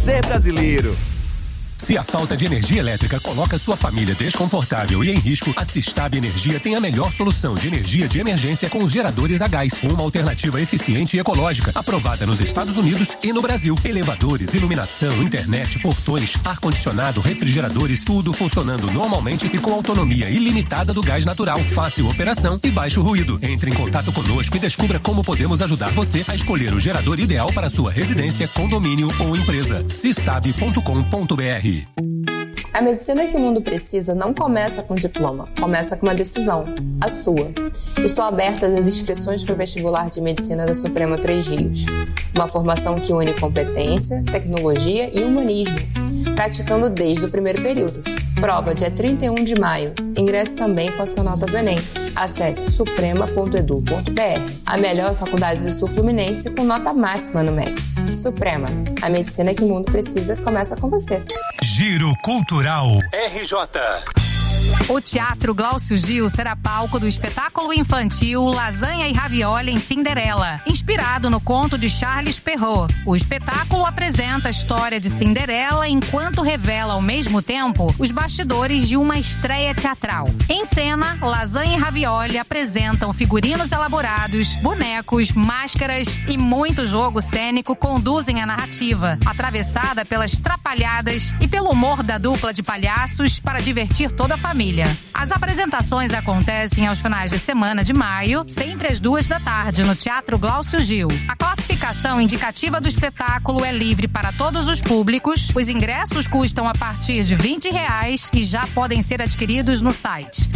você, brasileiro. Se a falta de energia elétrica coloca sua família desconfortável e em risco, a Sistab Energia tem a melhor solução de energia de emergência com os geradores a gás. Uma alternativa eficiente e ecológica, aprovada nos Estados Unidos e no Brasil. Elevadores, iluminação, internet, portões, ar-condicionado, refrigeradores, tudo funcionando normalmente e com autonomia ilimitada do gás natural. Fácil operação e baixo ruído. Entre em contato conosco e descubra como podemos ajudar você a escolher o gerador ideal para sua residência, condomínio ou empresa. Sistab.com.br. A medicina que o mundo precisa não começa com diploma, começa com uma decisão, a sua. Estão abertas as inscrições para o vestibular de medicina da Suprema Três Rios. Uma formação que une competência, tecnologia e humanismo, praticando desde o primeiro período. Prova dia 31 de maio. Ingresse também com a sua nota do Enem. Acesse suprema.edu.br. A melhor faculdade do Sul Fluminense com nota máxima no MEC. Suprema. A medicina que o mundo precisa começa com você. Giro Cultural RJ. O Teatro Glaucio Gil será palco do espetáculo infantil Lasanha e Ravioli em Cinderela, inspirado no conto de Charles Perrault. O espetáculo apresenta a história de Cinderela enquanto revela ao mesmo tempo os bastidores de uma estreia teatral. Em cena, Lasanha e Ravioli apresentam figurinos elaborados, bonecos, máscaras e muito jogo cênico conduzem a narrativa, atravessada pelas trapalhadas e pelo humor da dupla de palhaços para divertir toda a família. As apresentações acontecem aos finais de semana de maio, sempre às 14h, no Teatro Glaucio Gil. A classificação indicativa do espetáculo é livre para todos os públicos. Os ingressos custam a partir de R$20 e já podem ser adquiridos no site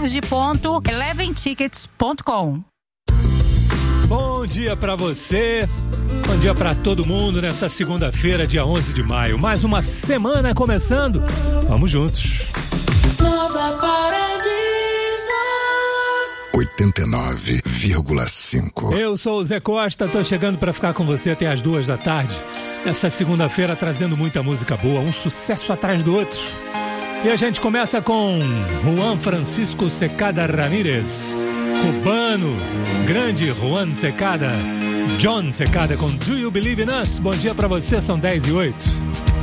funarge.eleventickets.com. Bom dia pra você, bom dia pra todo mundo nessa segunda-feira, dia 11 de maio. Mais uma semana começando, vamos juntos. Nova Paradiso 89,5. Eu sou o Zé Costa, tô chegando pra ficar com você até as 2h. Essa segunda-feira trazendo muita música boa, um sucesso atrás do outro. E a gente começa com Juan Francisco Secada Ramírez, cubano, grande Juan Secada, John Secada com Do You Believe in Us? Bom dia pra você, são 10h08.